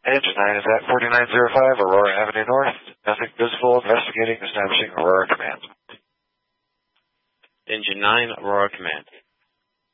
Engine 9 is at 4905 Aurora Avenue North. Nothing visible. Investigating. Establishing Aurora Command. Engine 9, Aurora Command.